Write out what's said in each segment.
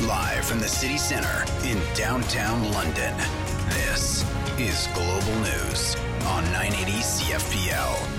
Live from the city center in downtown London, this is Global News on 980 CFPL.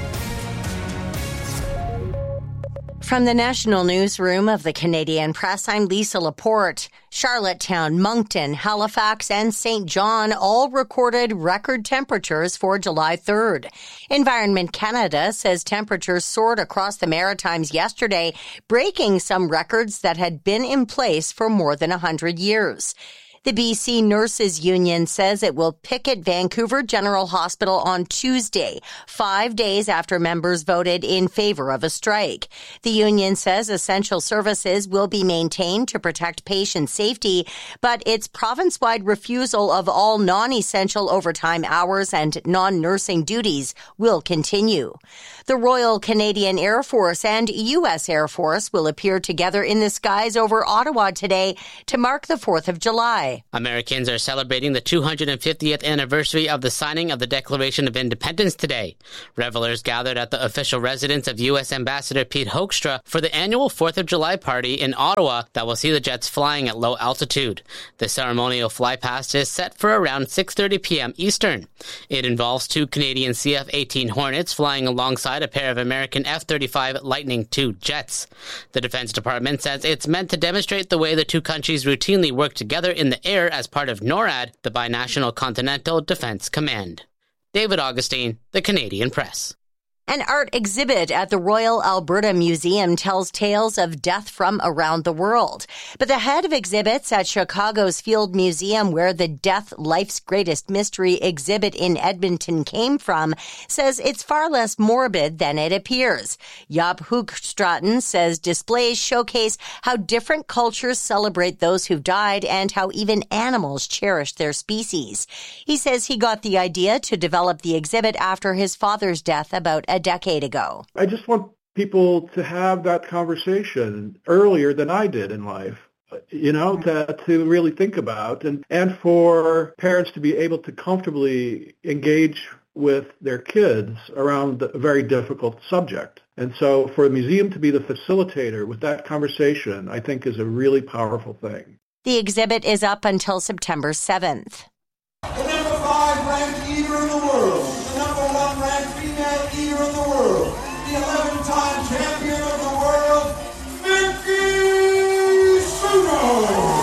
From the national newsroom of the Canadian Press, I'm Lisa Laporte. Charlottetown, Moncton, Halifax, and St. John all recorded record temperatures for July 3rd. Environment Canada says temperatures soared across the Maritimes yesterday, breaking some records that had been in place for more than 100 years. The BC Nurses Union says it will picket Vancouver General Hospital on Tuesday, 5 days after members voted in favor of a strike. The union says essential services will be maintained to protect patient safety, but its province-wide refusal of all non-essential overtime hours and non-nursing duties will continue. The Royal Canadian Air Force and U.S. Air Force will appear together in the skies over Ottawa today to mark the 4th of July. Americans are celebrating the 250th anniversary of the signing of the Declaration of Independence today. Revelers gathered at the official residence of U.S. Ambassador Pete Hoekstra for the annual 4th of July party in Ottawa that will see the jets flying at low altitude. The ceremonial flypast is set for around 6:30 p.m. Eastern. It involves two Canadian CF-18 Hornets flying alongside a pair of American F-35 Lightning II jets. The Defense Department says it's meant to demonstrate the way the two countries routinely work together in the air as part of NORAD, the Binational Continental Defense Command. David Augustine, The Canadian Press. An art exhibit at the Royal Alberta Museum tells tales of death from around the world. But the head of exhibits at Chicago's Field Museum, where the Death, Life's Greatest Mystery exhibit in Edmonton came from, says it's far less morbid than it appears. Jaap Hoogstraten says displays showcase how different cultures celebrate those who've died and how even animals cherish their species. He says he got the idea to develop the exhibit after his father's death about a decade ago. I just want people to have that conversation earlier than I did in life, to really think about, and for parents to be able to comfortably engage with their kids around a very difficult subject. And so for a museum to be the facilitator with that conversation, I think is a really powerful thing. The exhibit is up until September 7th. The number 5 ranked eater in the world, the number 1 ranked female eater in the world, the 11-time champion of the world, Miki Sudo.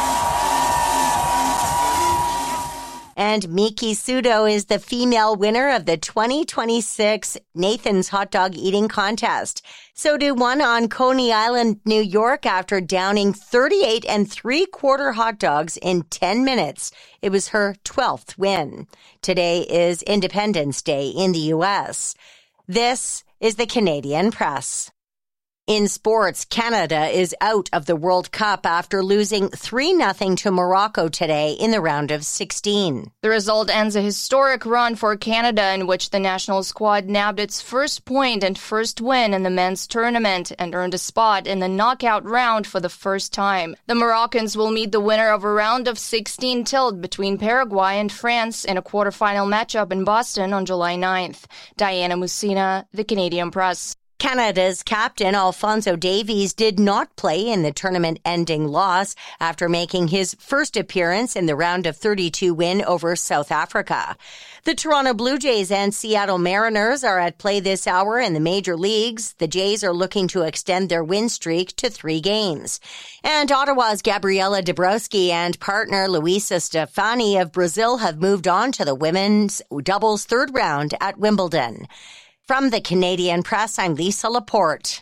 And Miki Sudo is the female winner of the 2026 Nathan's Hot Dog Eating Contest. Sudo won on Coney Island, New York after downing 38 3/4 hot dogs in 10 minutes. It was her 12th win. Today is Independence Day in the U.S. This is the Canadian Press. In sports, Canada is out of the World Cup after losing 3-0 to Morocco today in the round of 16. The result ends a historic run for Canada in which the national squad nabbed its first point and first win in the men's tournament and earned a spot in the knockout round for the first time. The Moroccans will meet the winner of a round of 16 tilt between Paraguay and France in a quarterfinal matchup in Boston on July 9th. Diana Musina, The Canadian Press. Canada's captain, Alphonso Davies, did not play in the tournament-ending loss after making his first appearance in the round of 32 win over South Africa. The Toronto Blue Jays and Seattle Mariners are at play this hour in the major leagues. The Jays are looking to extend their win streak to 3 games. And Ottawa's Gabriela Dabrowski and partner Luisa Stefani of Brazil have moved on to the women's doubles third round at Wimbledon. From the Canadian Press, I'm Lisa Laporte.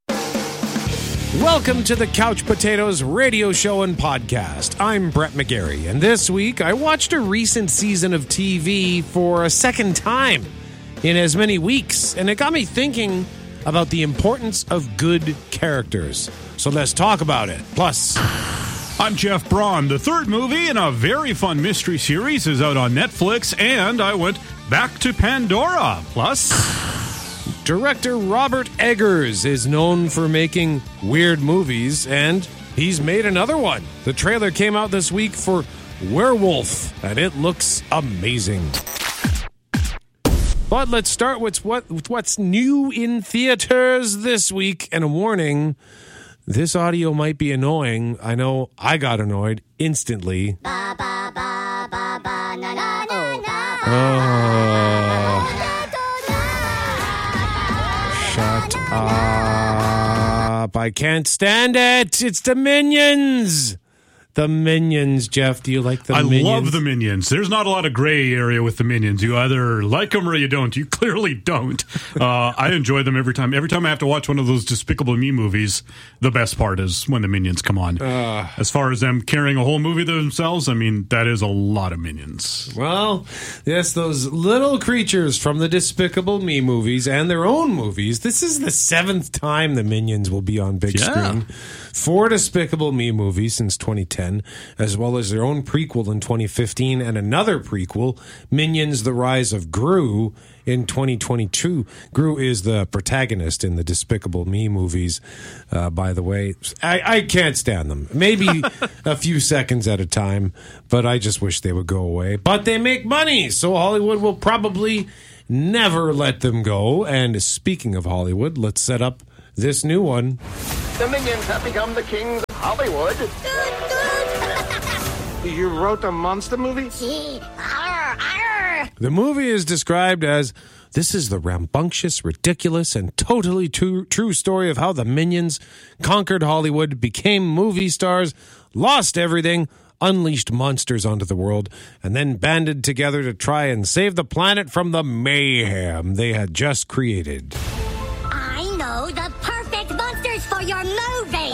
Welcome to the Couch Potatoes radio show and podcast. I'm Brett McGarry, and this week I watched a recent season of TV for a second time in as many weeks, and it got me thinking about the importance of good characters. So let's talk about it. Plus, I'm Jeff Braun. The third movie in a very fun mystery series is out on Netflix, and I went back to Pandora. Plus, director Robert Eggers is known for making weird movies, and he's made another one. The trailer came out this week for Werewolf, and it looks amazing. But let's start with what's new in theaters this week, and a warning, This audio might be annoying. I know I got annoyed instantly. Shut up. I can't stand it. It's the Minions. The Minions, Jeff. Do you like the Minions? I love the Minions. There's not a lot of gray area with the Minions. You either like them or you don't. You clearly don't. I enjoy them every time. Every time I have to watch one of those Despicable Me movies, the best part is when the Minions come on. As far as them carrying a whole movie themselves, I mean, that is a lot of Minions. Well, yes, those little creatures from the Despicable Me movies and their own movies. This is the 7th time the Minions will be on big screen. 4 Despicable Me movies since 2010, as well as their own prequel in 2015 and another prequel, Minions: The Rise of Gru, in 2022. Gru is the protagonist in the Despicable Me movies, by the way. I can't stand them. Maybe a few seconds at a time, but I just wish they would go away. But they make money, so Hollywood will probably never let them go. And speaking of Hollywood, let's set up this new one. The Minions have become the kings of Hollywood. You wrote the monster movie? The movie is described as, this is the rambunctious, ridiculous, and totally true story of how the Minions conquered Hollywood, became movie stars, lost everything, unleashed monsters onto the world, and then banded together to try and save the planet from the mayhem they had just created. I know the perfect monsters for your movie.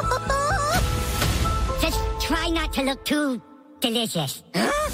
Just try not to look too delicious.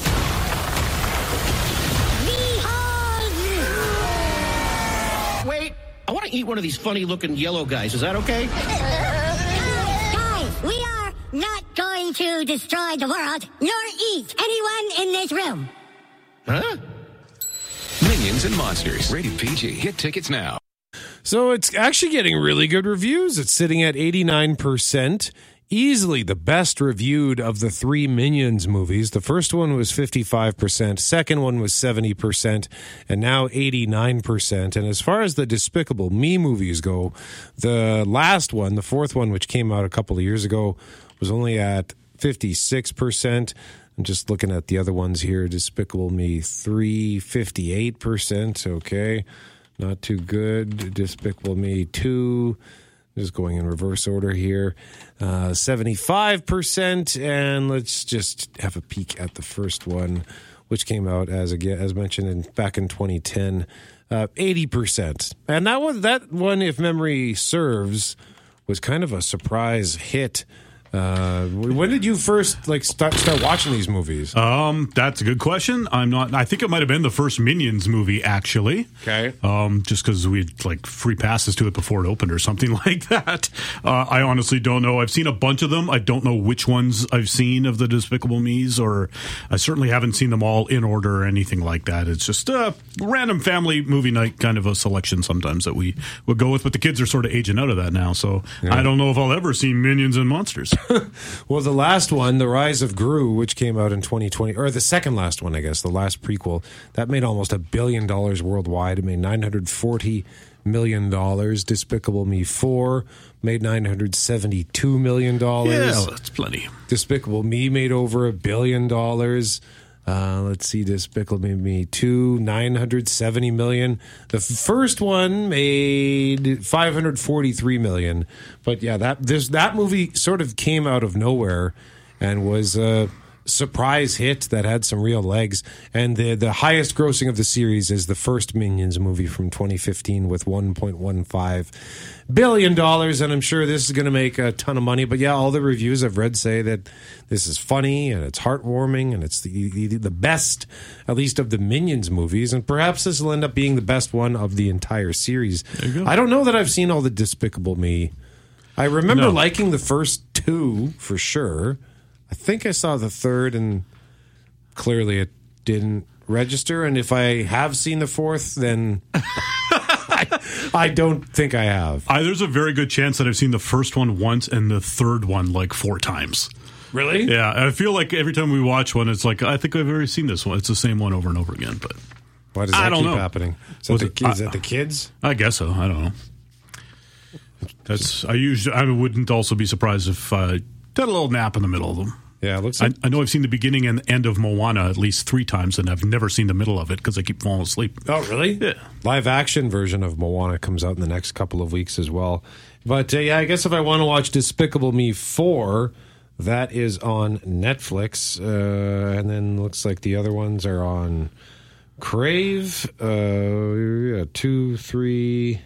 Wait, I want to eat one of these funny-looking yellow guys. Is that okay? Guys, we are not going to destroy the world, nor eat anyone in this room. Huh? Minions and Monsters. Rated PG. Get tickets now. So it's actually getting really good reviews. It's sitting at 89%. Easily the best reviewed of the 3 Minions movies. The first one was 55%, second one was 70%, and now 89%. And as far as the Despicable Me movies go, the last one, the 4th one, which came out a couple of years ago, was only at 56%. I'm just looking at the other ones here. Despicable Me 3, 58%. Okay, not too good. Despicable Me 2, just going in reverse order here, 75%. And let's just have a peek at the first one, which came out as mentioned back in 2010, 80%. And that one, if memory serves, was kind of a surprise hit. When did you first start watching these movies? That's a good question. I think it might have been the first Minions movie, actually. Okay. Just because we had free passes to it before it opened or something like that. I honestly don't know. I've seen a bunch of them. I don't know which ones I've seen of the Despicable Me's, or I certainly haven't seen them all in order or anything like that. It's just a random family movie night kind of a selection sometimes that we would go with, but the kids are sort of aging out of that now, so yeah. I don't know if I'll ever see Minions and Monsters. Well, the last one, The Rise of Gru, which came out in 2020, or the second last one, I guess, the last prequel, that made almost $1 billion worldwide. It made $940 million. Despicable Me 4 made $972 million. Yeah, that's plenty. Despicable Me made over $1 billion. Let's see, Despicable Me 2, $970 million. The first one made $543 million. But yeah, that movie sort of came out of nowhere and was a surprise hit that had some real legs. And the highest grossing of the series is the first Minions movie from 2015 with $1.15 billion. And I'm sure this is going to make a ton of money. But yeah, all the reviews I've read say that this is funny and it's heartwarming and it's the best, at least of the Minions movies. And perhaps this will end up being the best one of the entire series. There you go. I don't know that I've seen all the Despicable Me. I remember liking the first 2 for sure. I think I saw the 3rd, and clearly it didn't register. And if I have seen the 4th, then I don't think I have. There's a very good chance that I've seen the first one once and the 3rd one 4 times. Really? Yeah, I feel like every time we watch one, it's like, I think I've already seen this one. It's the same one over and over again. But why does that keep happening? Is that the kids? I guess so. I don't know. I wouldn't also be surprised if I did a little nap in the middle of them. Yeah, it looks like... I know I've seen the beginning and end of Moana at least 3 times, and I've never seen the middle of it because I keep falling asleep. Oh, really? Yeah. Live action version of Moana comes out in the next couple of weeks as well. But I guess if I want to watch Despicable Me 4, that is on Netflix. And then looks like the other ones are on Crave. 2, 3...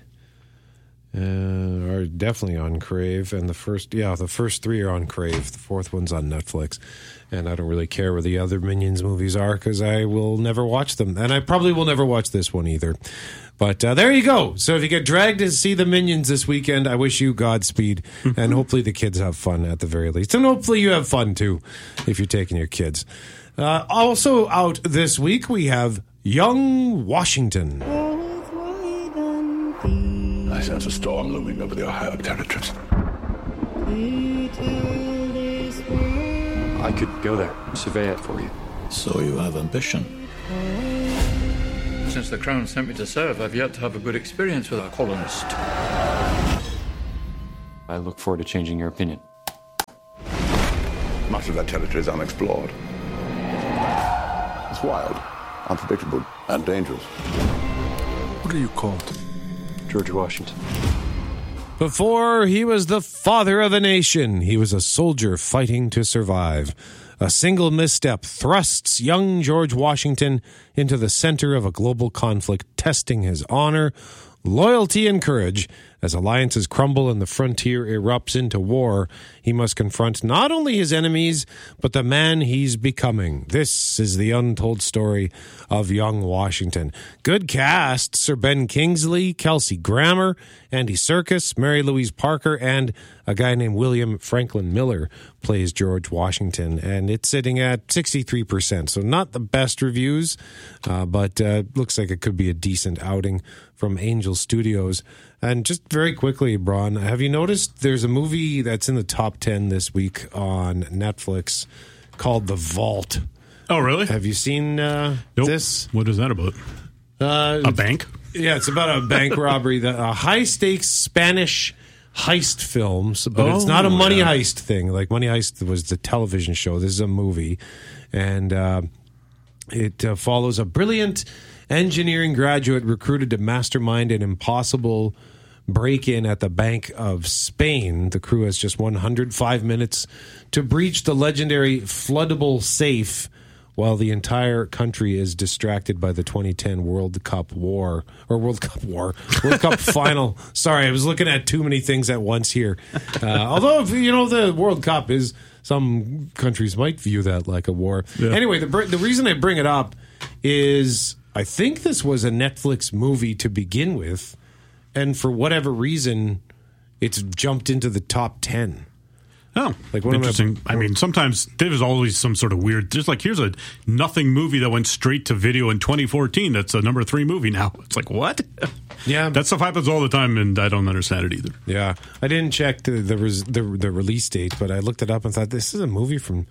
are definitely on Crave, and the first 3 are on Crave. The 4th one's on Netflix, and I don't really care where the other Minions movies are because I will never watch them, and I probably will never watch this one either. But there you go. So if you get dragged to see the Minions this weekend, I wish you Godspeed, and hopefully the kids have fun at the very least, and hopefully you have fun too if you're taking your kids. Also out this week we have Young Washington. I sense a storm looming over the Ohio territories. I could go there, survey it for you. So you have ambition. Since the Crown sent me to serve, I've yet to have a good experience with a colonist. I look forward to changing your opinion. Much of that territory is unexplored. It's wild, unpredictable, and dangerous. What are you called? George Washington. Before he was the father of a nation, he was a soldier fighting to survive. A single misstep thrusts young George Washington into the center of a global conflict, testing his honor, loyalty, and courage. As alliances crumble and the frontier erupts into war, he must confront not only his enemies, but the man he's becoming. This is the untold story of young Washington. Good cast: Sir Ben Kingsley, Kelsey Grammer, Andy Serkis, Mary Louise Parker, and a guy named William Franklin Miller plays George Washington. And it's sitting at 63%, so not the best reviews, but looks like it could be a decent outing from Angel Studios. And just very quickly, Braun, have you noticed there's a movie that's in the top 10 this week on Netflix called The Vault? Oh, really? Have you seen this? What is that about? A bank? Yeah, it's about a bank robbery, a high-stakes Spanish heist film, but it's not a money heist thing. Like Money Heist was the television show. This is a movie, and it follows a brilliant engineering graduate recruited to mastermind an impossible break-in at the Bank of Spain. The crew has just 105 minutes to breach the legendary floodable safe while the entire country is distracted by the 2010 World Cup final. Sorry, I was looking at too many things at once here. Although, the World Cup is, some countries might view that like a war. Yeah. Anyway, the reason I bring it up is I think this was a Netflix movie to begin with, and for whatever reason, it's jumped into the top 10. Oh, like interesting. I mean, sometimes there's always some sort of weird. Just like here's a nothing movie that went straight to video in 2014. That's a number 3 movie now. It's like what? Yeah, that stuff happens all the time, and I don't understand it either. Yeah, I didn't check the release date, but I looked it up and thought this is a movie from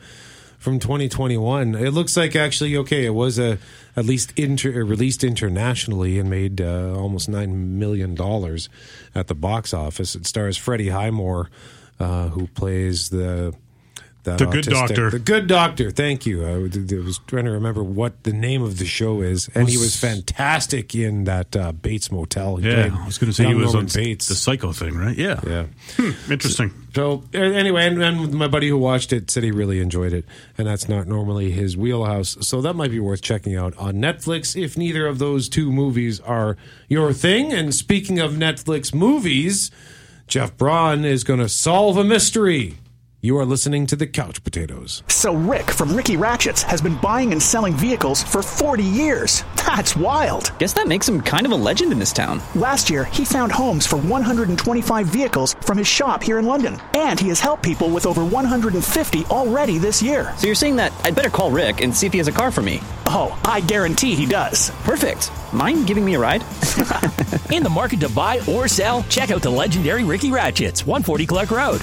2021. It looks like actually it was at least released internationally and made almost $9 million at the box office. It stars Freddie Highmore, who plays the good doctor. The good doctor. Thank you. I was trying to remember what the name of the show is, and he was fantastic in that Bates Motel. I was going to say he was on Bates, the Psycho thing, right? Yeah. Interesting. So anyway, and my buddy who watched it said he really enjoyed it, and that's not normally his wheelhouse. So that might be worth checking out on Netflix if neither of those two movies are your thing. And speaking of Netflix movies, Jeff Braun is going to solve a mystery. You are listening to The Couch Potatoes. So Rick from Ricky Ratchets has been buying and selling vehicles for 40 years. That's wild. Guess that makes him kind of a legend in this town. Last year, he found homes for 125 vehicles from his shop here in London. And he has helped people with over 150 already this year. So you're saying that I'd better call Rick and see if he has a car for me? Oh, I guarantee he does. Perfect. Mind giving me a ride? In the market to buy or sell? Check out the legendary Ricky Ratchets, 140 Clark Road,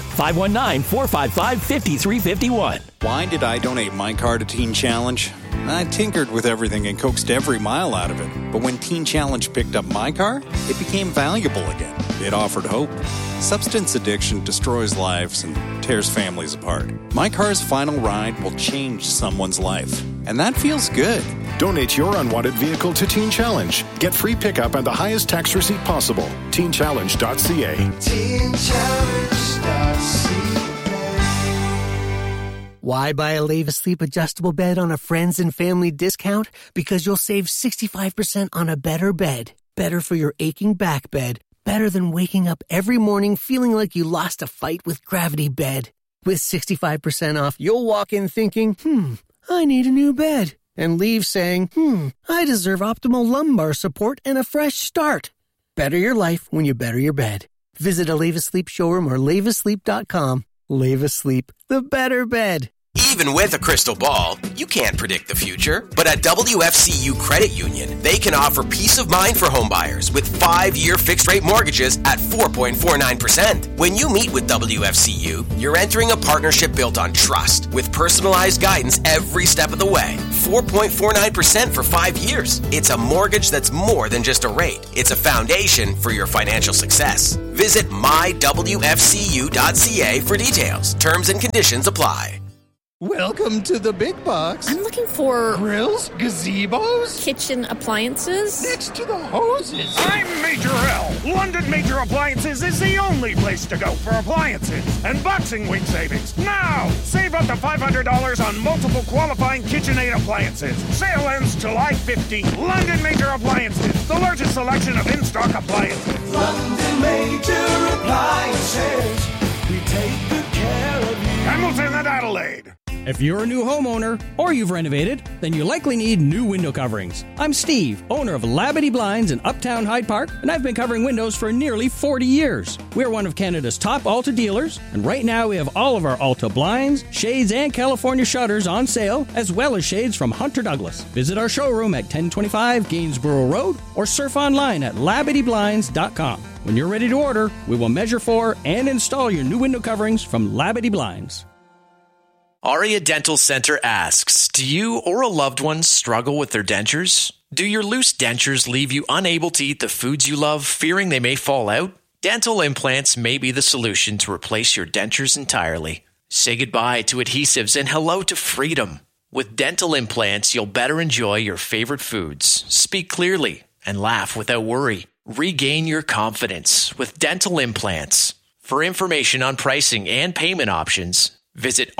519-455-5351. Why did I donate my car to Teen Challenge? I tinkered with everything and coaxed every mile out of it. But when Teen Challenge picked up my car, it became valuable again. it offered hope. Substance addiction destroys lives and tears families apart. My car's final ride will change someone's life, and that feels good. Donate your unwanted vehicle to Teen Challenge. Get free pickup and the highest tax receipt possible. TeenChallenge.ca. Why buy a Leva Sleep adjustable bed on a friends and family discount? Because you'll save 65% on a better bed. Better for your aching back bed. Better than waking up every morning feeling like you lost a fight with Gravity Bed. With 65% off, you'll walk in thinking, I need a new bed. And leave saying, I deserve optimal lumbar support and a fresh start. Better your life when you better your bed. Visit a Leva Sleep showroom or levasleep.com. Leva Sleep, the better bed. Even with a crystal ball, you can't predict the future. But at WFCU Credit Union, they can offer peace of mind for homebuyers with 5-year fixed-rate mortgages at 4.49%. When you meet with WFCU, you're entering a partnership built on trust with personalized guidance every step of the way. 4.49% for 5 years. It's a mortgage that's more than just a rate. It's a foundation for your financial success. Visit mywfcu.ca for details. Terms and conditions apply. Welcome to the big box. I'm looking for grills, gazebos, kitchen appliances. Next to the hoses. I'm Major L. London Major Appliances is the only place to go for appliances and boxing week savings. Now, save up to $500 on multiple qualifying KitchenAid appliances. Sale ends July 15th. London Major Appliances, the largest selection of in-stock appliances. London Major Appliances. We take good care of you. Hamilton and Adelaide. If you're a new homeowner or you've renovated, then you likely need new window coverings. I'm Steve, owner of Labadee Blinds in Uptown Hyde Park, and I've been covering windows for nearly 40 years. We're one of Canada's top Alta dealers, and right now we have all of our Alta blinds, shades, and California shutters on sale, as well as shades from Hunter Douglas. Visit our showroom at 1025 Gainsborough Road or surf online at LabadeeBlinds.com. When you're ready to order, we will measure for and install your new window coverings from Labadee Blinds. Aria Dental Center asks, do you or a loved one struggle with their dentures? Do your loose dentures leave you unable to eat the foods you love, fearing they may fall out? Dental implants may be the solution to replace your dentures entirely. Say goodbye to adhesives and hello to freedom. With dental implants, you'll better enjoy your favorite foods, speak clearly, and laugh without worry. Regain your confidence with dental implants. For information on pricing and payment options, visit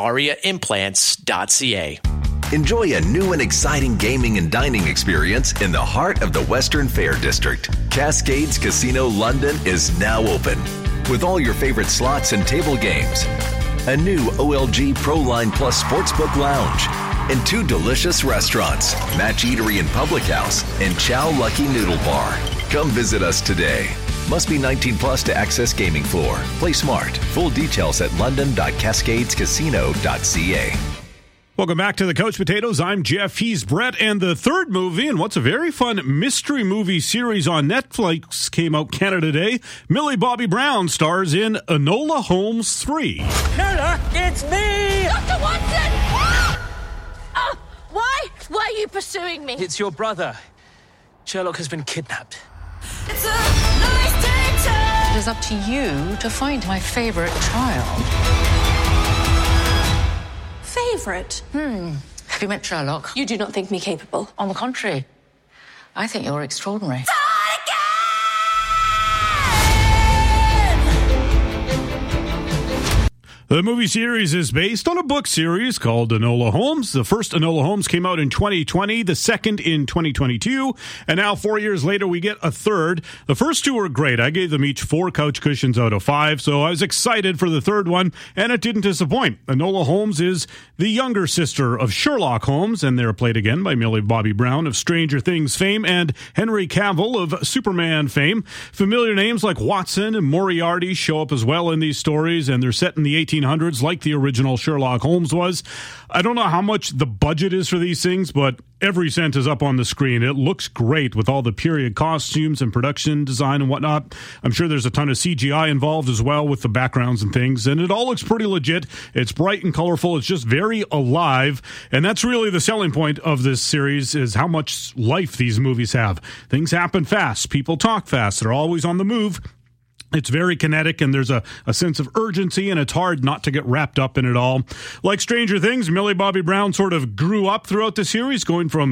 ariaimplants.ca. Enjoy a new and exciting gaming and dining experience in the heart of the Western Fair District. Cascades Casino London is now open with all your favorite slots and table games, a new OLG Pro Line Plus Sportsbook Lounge, and 2 delicious restaurants, Match Eatery and Public House, and Chow Lucky Noodle Bar. Come visit us today. Must be 19 plus to access gaming floor. Play smart. Full details at london.cascadescasino.ca. Welcome back to the Couch Potatoes. I'm Jeff. He's Brett. And the third movie in what's a very fun mystery movie series on Netflix came out Canada Day. Millie Bobby Brown stars in Enola Holmes 3. Nola, it's me! Dr. Watson! Why? Why are you pursuing me? It's your brother. Sherlock has been kidnapped. It's a nice day to... It is up to you to find my favorite child. Favorite? Have you met Sherlock? You do not think me capable? On the contrary, I think you're extraordinary. The movie series is based on a book series called Enola Holmes. The first Enola Holmes came out in 2020, the second in 2022, and now 4 years later we get a third. The first 2 were great. I gave them each 4 couch cushions out of 5, so I was excited for the third one, and it didn't disappoint. Enola Holmes is the younger sister of Sherlock Holmes, and they're played again by Millie Bobby Brown of Stranger Things fame and Henry Cavill of Superman fame. Familiar names like Watson and Moriarty show up as well in these stories, and they're set in the 1800s like the original Sherlock Holmes was. I don't know how much the budget is for these things, but every cent is up on the screen. It looks great with all the period costumes and production design and whatnot. I'm sure there's a ton of CGI involved as well with the backgrounds and things, and it all looks pretty legit. It's bright and colorful. It's just very alive, and that's really the selling point of this series is how much life these movies have. Things happen fast. People talk fast. They're always on the move. It's very kinetic, and there's a sense of urgency, and it's hard not to get wrapped up in it all. Like Stranger Things, Millie Bobby Brown sort of grew up throughout the series, going from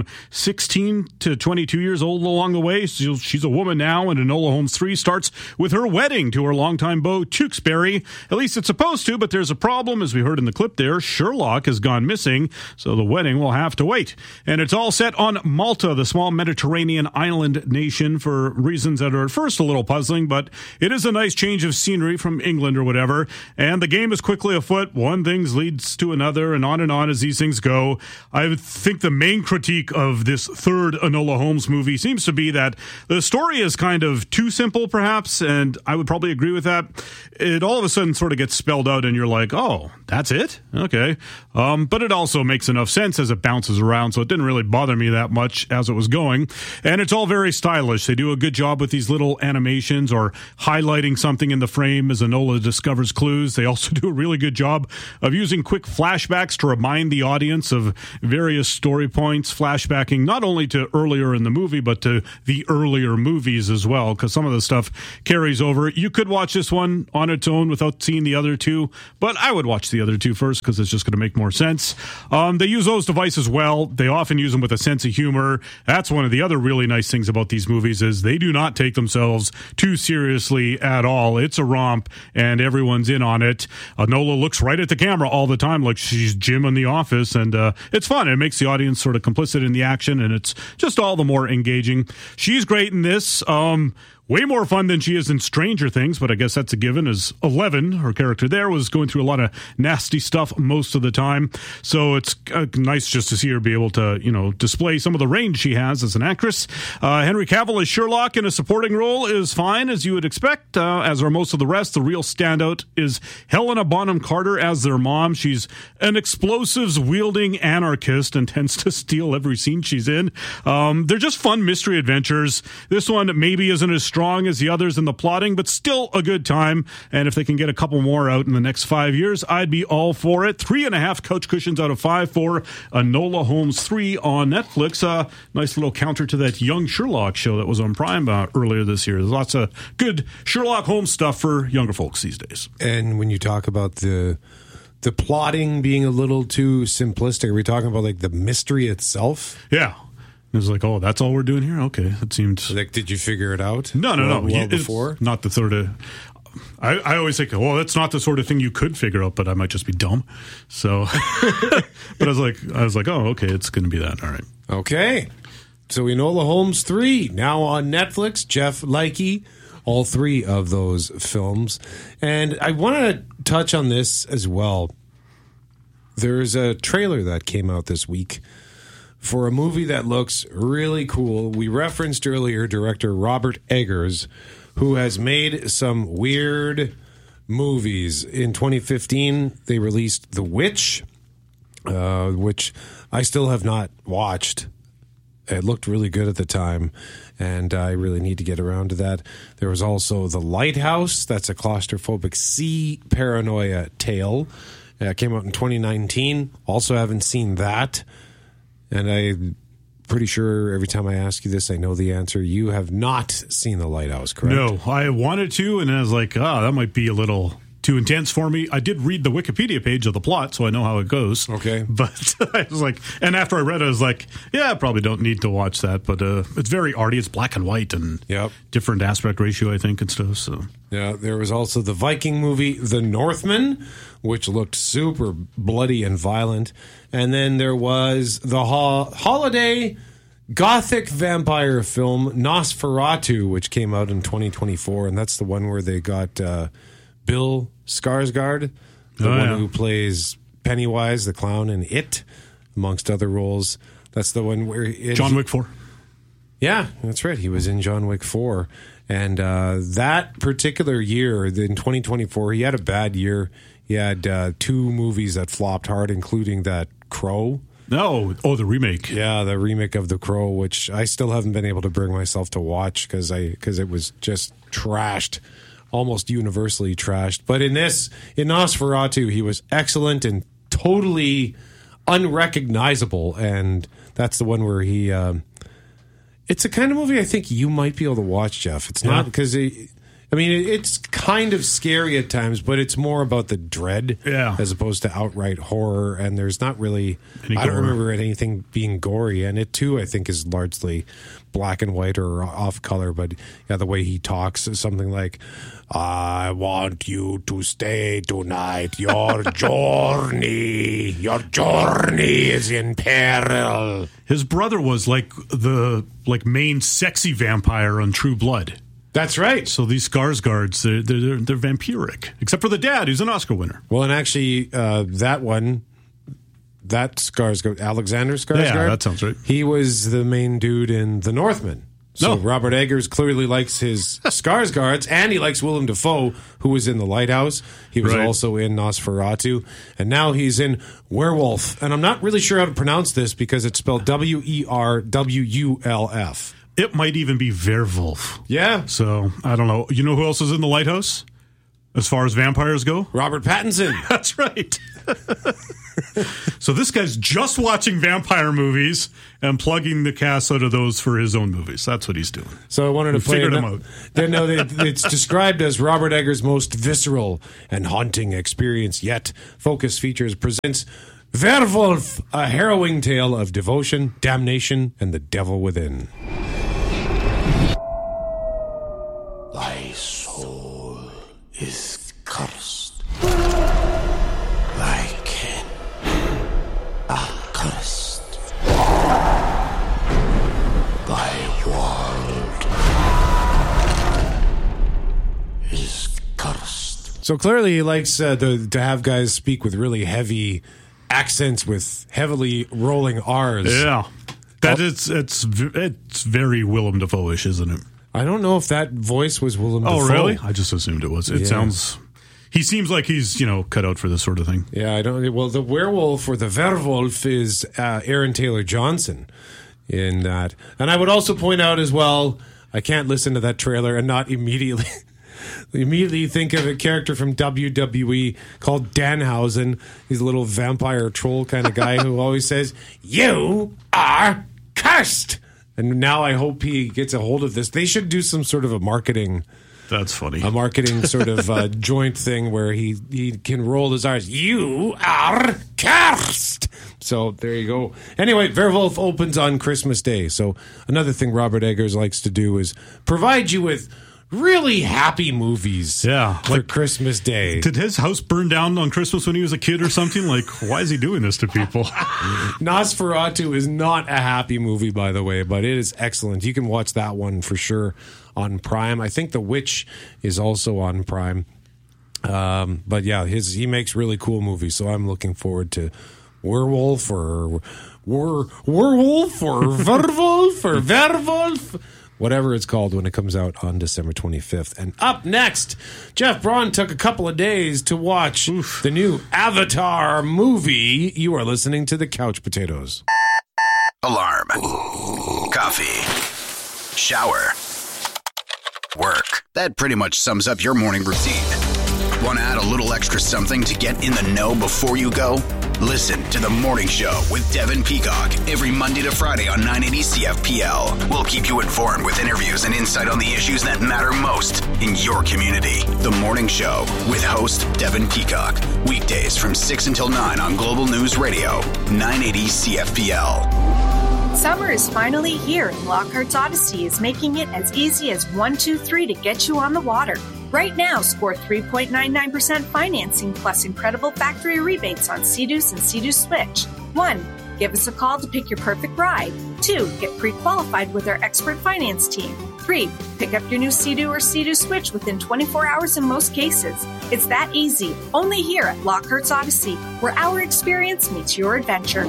16 to 22 years old along the way. She's a woman now, and Enola Holmes 3 starts with her wedding to her longtime beau, Tewksbury. At least it's supposed to, but there's a problem, as we heard in the clip there. Sherlock has gone missing, so the wedding will have to wait. And it's all set on Malta, the small Mediterranean island nation, for reasons that are at first a little puzzling, but it is a nice change of scenery from England or whatever, and the game is quickly afoot. One thing leads to another, and on as these things go. I think the main critique of this third Enola Holmes movie seems to be that the story is kind of too simple, perhaps, and I would probably agree with that. It all of a sudden sort of gets spelled out, and you're like, oh, that's it? Okay. But it also makes enough sense as it bounces around, so it didn't really bother me that much as it was going. And it's all very stylish. They do a good job with these little animations or highlighting something in the frame as Enola discovers clues. They also do a really good job of using quick flashbacks to remind the audience of various story points, flashbacking not only to earlier in the movie, but to the earlier movies as well, because some of the stuff carries over. You could watch this one on its own without seeing the other two, but I would watch the other two first because it's just going to make more sense. They use those devices well. They often use them with a sense of humor. That's one of the other really nice things about these movies is they do not take themselves too seriously at all. It's a romp, and everyone's in on it. Enola looks right at the camera all the time like she's Jim in The Office, and it's fun. It makes the audience sort of complicit in the action, and it's just all the more engaging. She's great in this. Way more fun than she is in Stranger Things, but I guess that's a given, as Eleven, her character there, was going through a lot of nasty stuff most of the time. So it's nice just to see her be able to, display some of the range she has as an actress. Henry Cavill as Sherlock in a supporting role is fine, as you would expect, as are most of the rest. The real standout is Helena Bonham Carter as their mom. She's an explosives-wielding anarchist and tends to steal every scene she's in. They're just fun mystery adventures. This one maybe isn't as strong as the others in the plotting, but still a good time. And if they can get a couple more out in the next 5 years, I'd be all for it. 3.5 couch cushions out of 5 for Enola Holmes 3 on Netflix. Nice little counter to that Young Sherlock show that was on Prime earlier this year. There's lots of good Sherlock Holmes stuff for younger folks these days. And when you talk about the plotting being a little too simplistic, are we talking about like the mystery itself? Yeah. It's like, oh, that's all we're doing here? Okay, that seemed... Like, did you figure it out? No. Well before? Not the sort of... I always think, well, that's not the sort of thing you could figure out, but I might just be dumb. So, but I was like, oh, okay, it's going to be that. All right. Okay. So Enola Holmes 3, now on Netflix. Jeff Likey, all 3 of those films. And I want to touch on this as well. There's a trailer that came out this week for a movie that looks really cool. We referenced earlier director Robert Eggers, who has made some weird movies. In 2015, they released The Witch, which I still have not watched. It looked really good at the time, and I really need to get around to that. There was also The Lighthouse. That's a claustrophobic sea paranoia tale. It came out in 2019. Also haven't seen that. And I'm pretty sure every time I ask you this, I know the answer. You have not seen The Lighthouse, correct? No, I wanted to, and I was like, that might be a little too intense for me. I did read the Wikipedia page of the plot, so I know how it goes. Okay. But I was like, and after I read it, I was like, yeah, I probably don't need to watch that. But it's very arty. It's black and white and different aspect ratio, I think, and stuff. So yeah, there was also the Viking movie, The Northman, which looked super bloody and violent. And then there was the holiday gothic vampire film Nosferatu, which came out in 2024. And that's the one where they got Bill Skarsgård, the one who plays Pennywise, the clown in It, amongst other roles. That's the one where... John Wick 4. Yeah, that's right. He was in John Wick 4. And that particular year, in 2024, he had a bad year. He had 2 movies that flopped hard, including that Crow. Oh, the remake. Yeah, the remake of The Crow, which I still haven't been able to bring myself to watch because it was just trashed, almost universally trashed. But in Nosferatu, he was excellent and totally unrecognizable. And that's the one where he... it's a kind of movie I think you might be able to watch, Jeff. It's not because I mean, it's kind of scary at times, but it's more about the dread as opposed to outright horror. And there's not really, I don't remember anything being gory. And it, too, I think is largely black and white or off color. But yeah, the way he talks is something like, I want you to stay tonight. Your journey is in peril. His brother was like the main sexy vampire on True Blood. That's right. So these Skarsgårds, they're vampiric, except for the dad, who's an Oscar winner. Well, and actually, that Skarsgård, Alexander Skarsgård, yeah, that sounds right. He was the main dude in The Northman. So Robert Eggers clearly likes his Skarsgårds, and he likes Willem Dafoe, who was in The Lighthouse. He was also in Nosferatu, and now he's in Werewolf. And I'm not really sure how to pronounce this because it's spelled Werwulf. It might even be Werewolf. Yeah. So, I don't know. You know who else is in The Lighthouse? As far as vampires go? Robert Pattinson. That's right. So this guy's just watching vampire movies and plugging the cast out of those for his own movies. That's what he's doing. So I wanted to play figured him out. It's described as Robert Eggers' most visceral and haunting experience yet. Focus Features presents Werewolf, a harrowing tale of devotion, damnation, and the devil within. Thy soul is cursed. Thy kin are cursed. Thy world is cursed. So clearly he likes to have guys speak with really heavy accents with heavily rolling R's. Yeah. It's very Willem Dafoe-ish, isn't it? I don't know if that voice was Willem Dafoe. Oh, really? I just assumed it was. It sounds... He seems like he's, cut out for this sort of thing. Yeah, I don't... Well, the werewolf or the Werewolf is Aaron Taylor Johnson in that. And I would also point out as well, I can't listen to that trailer and not immediately think of a character from WWE called Danhausen. He's a little vampire troll kind of guy who always says, "You are cursed." And now I hope he gets a hold of this. They should do some sort of a marketing... That's funny. A marketing sort of joint thing where he can roll his R's. You are cursed. So there you go. Anyway, Werewolf opens on Christmas Day. So another thing Robert Eggers likes to do is provide you with really happy movies for Christmas Day. Did his house burn down on Christmas when he was a kid or something? Like, why is he doing this to people? Nosferatu is not a happy movie, by the way, but it is excellent. You can watch that one for sure on Prime. I think The Witch is also on Prime. But yeah, he makes really cool movies, so I'm looking forward to Werewolf or Werewolf or Werewolf or Werewolf. Whatever it's called when it comes out on December 25th. And up next, Jeff Braun took a couple of days to watch the new Avatar movie. You are listening to The Couch Potatoes. Alarm. Coffee. Shower. Work. That pretty much sums up your morning routine. Want to add a little extra something to get in the know before you go? Listen to The Morning Show with Devin Peacock every Monday to Friday on 980 CFPL. We'll keep you informed with interviews and insight on the issues that matter most in your community. The Morning Show with host Devin Peacock. Weekdays from 6 until 9 on Global News Radio, 980 CFPL. Summer is finally here, and Lockhart's Odyssey is making it as easy as 1, 2, 3 to get you on the water. Right now, score 3.99% financing plus incredible factory rebates on Sea-Doos and Sea-Doo Switch. 1. Give us a call to pick your perfect ride. 2. Get pre-qualified with our expert finance team. 3. Pick up your new Sea-Doo or Sea-Doo Switch within 24 hours in most cases. It's that easy. Only here at Lockhart's Odyssey, where our experience meets your adventure.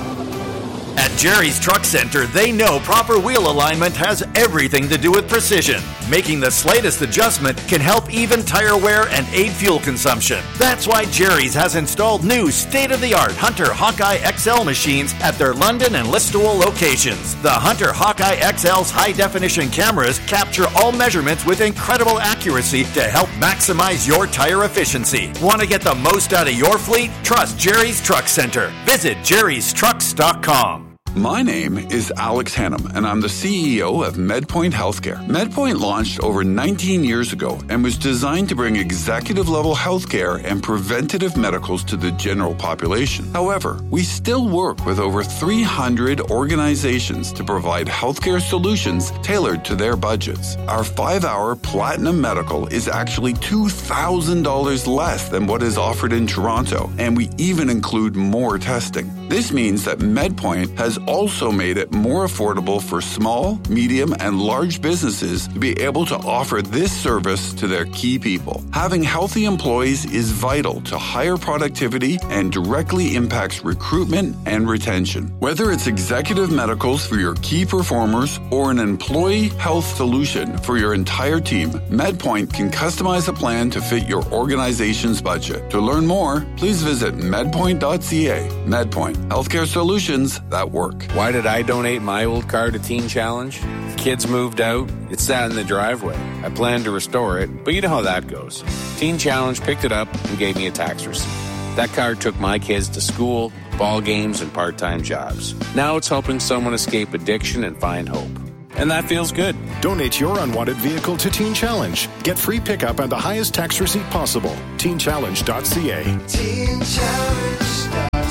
At Jerry's Truck Center, they know proper wheel alignment has everything to do with precision. Making the slightest adjustment can help even tire wear and aid fuel consumption. That's why Jerry's has installed new state-of-the-art Hunter Hawkeye XL machines at their London and Listowel locations. The Hunter Hawkeye XL's high-definition cameras capture all measurements with incredible accuracy to help maximize your tire efficiency. Want to get the most out of your fleet? Trust Jerry's Truck Center. Visit jerrystrucks.com. My name is Alex Hannum, and I'm the CEO of MedPoint Healthcare. MedPoint launched over 19 years ago and was designed to bring executive-level healthcare and preventative medicals to the general population. However, we still work with over 300 organizations to provide healthcare solutions tailored to their budgets. Our 5-hour Platinum Medical is actually $2,000 less than what is offered in Toronto, and we even include more testing. This means that MedPoint has also made it more affordable for small, medium, and large businesses to be able to offer this service to their key people. Having healthy employees is vital to higher productivity and directly impacts recruitment and retention. Whether it's executive medicals for your key performers or an employee health solution for your entire team, MedPoint can customize a plan to fit your organization's budget. To learn more, please visit medpoint.ca. MedPoint, healthcare solutions that work. Why did I donate my old car to Teen Challenge? Kids moved out. It sat in the driveway. I planned to restore it, but you know how that goes. Teen Challenge picked it up and gave me a tax receipt. That car took my kids to school, ball games, and part-time jobs. Now it's helping someone escape addiction and find hope. And that feels good. Donate your unwanted vehicle to Teen Challenge. Get free pickup and the highest tax receipt possible. TeenChallenge.ca. TeenChallenge.ca.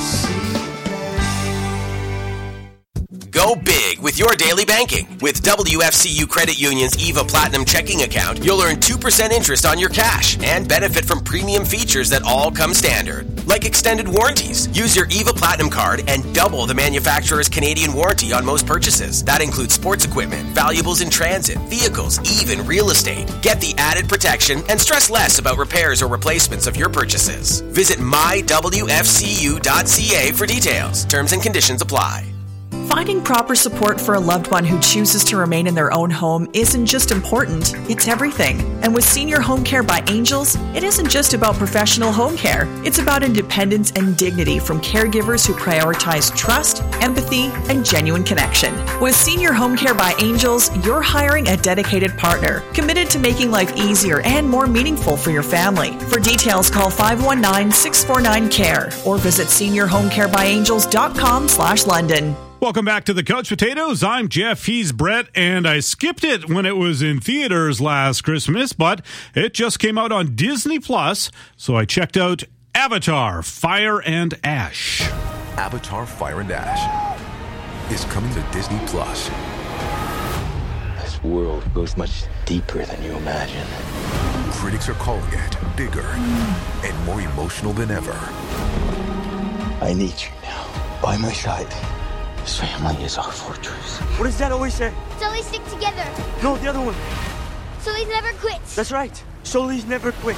Go big with your daily banking. With WFCU Credit Union's EVA Platinum checking account, you'll earn 2% interest on your cash and benefit from premium features that all come standard, like extended warranties. Use your EVA Platinum card and double the manufacturer's Canadian warranty on most purchases. That includes sports equipment, valuables in transit, vehicles, even real estate. Get the added protection and stress less about repairs or replacements of your purchases. Visit mywfcu.ca for details. Terms and conditions apply. Finding proper support for a loved one who chooses to remain in their own home isn't just important, it's everything. And with Senior Home Care by Angels, it isn't just about professional home care. It's about independence and dignity from caregivers who prioritize trust, empathy, and genuine connection. With Senior Home Care by Angels, you're hiring a dedicated partner, committed to making life easier and more meaningful for your family. For details, call 519-649-CARE or visit seniorhomecarebyangels.com/London. Welcome back to the Couch Potatoes. I'm Jeff, he's Brett, and I skipped it when it was in theaters last Christmas, but it just came out on Disney Plus, so I checked out Avatar: Fire and Ash. Avatar: Fire and Ash is coming to Disney Plus. This world goes much deeper than you imagine. Critics are calling it bigger and more emotional than ever. I need you now, by my side. This family is our fortress. What does Dad always say? Sully's stick together. No, the other one. Sully's never quits. That's right. Sully's never quit.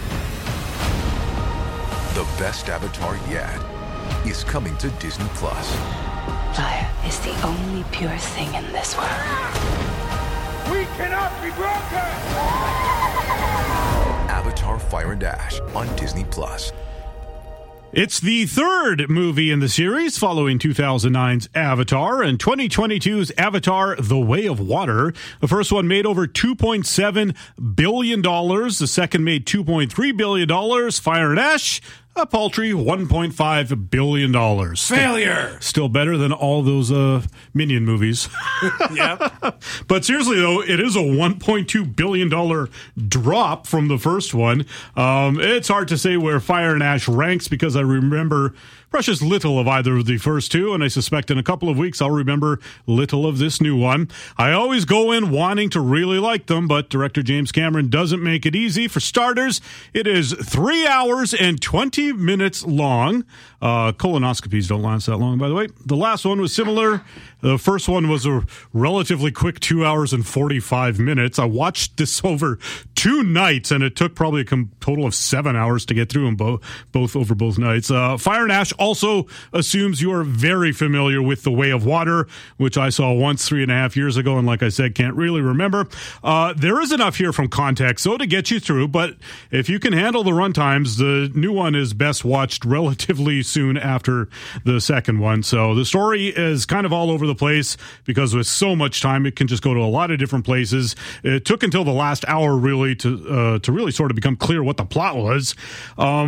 The best Avatar yet is coming to Disney Plus. Fire is the only pure thing in this world. We cannot be broken! Avatar: Fire and Ash on Disney Plus. It's the third movie in the series following 2009's Avatar and 2022's Avatar: The Way of Water. The first one made over $2.7 billion. The second made $2.3 billion. Fire and Ash, a paltry $1.5 billion. Failure. Still better than all those Minion movies. Yep. But seriously, though, it is a $1.2 billion drop from the first one. It's hard to say where Fire and Ash ranks because I remember precious little of either of the first two, and I suspect in a couple of weeks I'll remember little of this new one. I always go in wanting to really like them, but director James Cameron doesn't make it easy. For starters, it is 3 hours and 20 minutes long. Colonoscopies don't last that long, by the way. The last one was similar. The first one was a relatively quick 2 hours and 45 minutes. I watched this over 2 nights, and it took probably a total of 7 hours to get through them both over both nights. Fire and Ash also assumes you are very familiar with The Way of Water, which I saw once 3.5 years ago, and like I said, can't really remember. There is enough here from context, though, to get you through, but if you can handle the runtimes, the new one is best watched relatively soon after the second one. So the story is kind of all over the place because with so much time, it can just go to a lot of different places. It took until the last hour really to really sort of become clear what the plot was.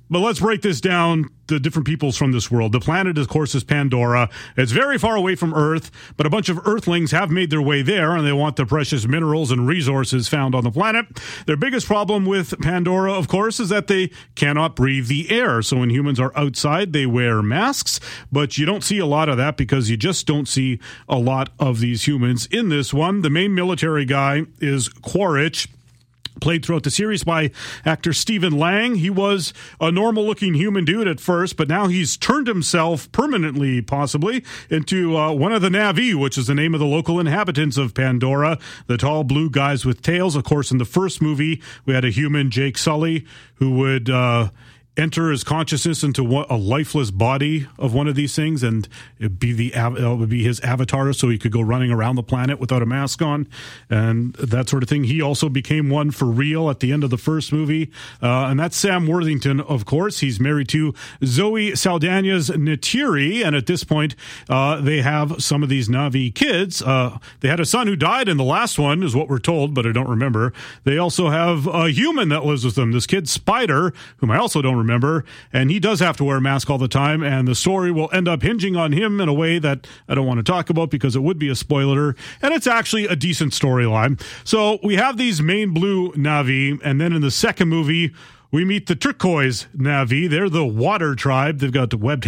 But let's break this down, the different peoples from this world. The planet, of course, is Pandora. It's very far away from Earth, but a bunch of Earthlings have made their way there, and they want the precious minerals and resources found on the planet. Their biggest problem with Pandora, of course, is that they cannot breathe the air. So when humans are outside, they wear masks, but you don't see a lot of that because you just don't see a lot of these humans in this one. The main military guy is Quaritch, played throughout the series by actor Stephen Lang. He was a normal-looking human dude at first, but now he's turned himself permanently, possibly, into one of the Na'vi, which is the name of the local inhabitants of Pandora, the tall blue guys with tails. Of course, in the first movie, we had a human, Jake Sully, who would enter his consciousness into a lifeless body of one of these things, and it would be his avatar, so he could go running around the planet without a mask on and that sort of thing. He also became one for real at the end of the first movie, and that's Sam Worthington, of course. He's married to Zoe Saldana's Neytiri, and at this point they have some of these Na'vi kids. They had a son who died in the last one, is what we're told, but I don't remember. They also have a human that lives with them, this kid Spider, whom I also don't remember, and he does have to wear a mask all the time, and the story will end up hinging on him in a way that I don't want to talk about because it would be a spoiler, and it's actually a decent storyline. So we have these main blue Na'vi, and then in the second movie we meet the turquoise Na'vi. They're the water tribe. They've got webbed